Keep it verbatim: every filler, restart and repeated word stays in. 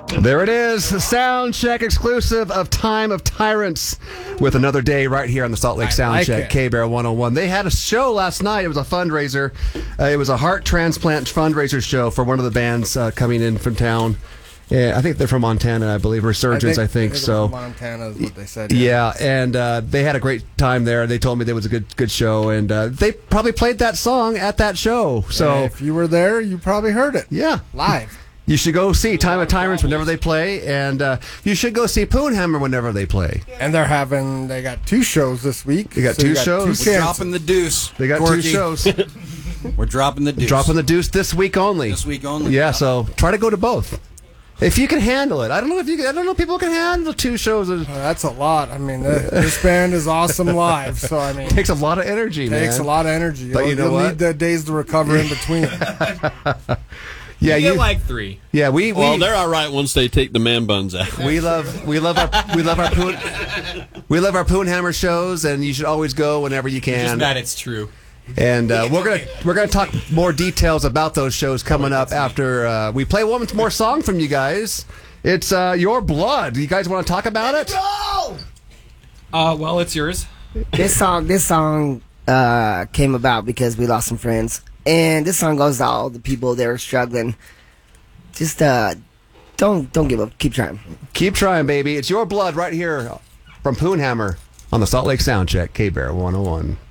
There it is, a sound check exclusive of Time of Tyrants with another day right here on the Salt Lake Sound like Check, it. K-Bear one oh one. They had a show last night. It was a fundraiser. Uh, it was a heart transplant fundraiser show for one of the bands uh, coming in from town. Yeah, I think they're from Montana, I believe. Resurgence, I think. I think so. Montana is what they said. Yeah, and uh, they had a great time there. They told me there was a good good show, and uh, they probably played that song at that show. So And if you were there, you probably heard it. Yeah. Live. You should go see Time of Tyrants whenever they play, and uh, you should go see Poonhammer whenever they play. And they're having, they got two shows this week. They got so two you got shows. Two We're chances. dropping the deuce. They got Corky. two shows. We're dropping the deuce. Dropping the deuce this week only. This week only. Yeah, so try to go to both. If you can handle it. I don't know if you can, I don't know if people can handle two shows. It Oh, that's a lot. I mean, th- this band is awesome live. So, I mean, takes a lot of energy, man. takes a lot of energy. But You'll, you know you'll what? need the days to recover in between. Yeah, You you, get like three. yeah, we we, Well, they're all right once they take the man buns out. we love we love our we love our poon, we love our Poonhammer shows, and you should always go whenever you Just can. that it's true. And uh, we're gonna we're gonna talk more details about those shows coming up after uh, we play one more song from you guys. It's uh, Your Blood. You guys want to talk about it? Uh, well, it's yours. This song, this song uh, came about because we lost some friends, and this song goes to all the people that are struggling. Just uh, don't don't give up. Keep trying. Keep trying, baby. It's Your Blood right here from Poonhammer on the Salt Lake Soundcheck. K-Bear one oh one.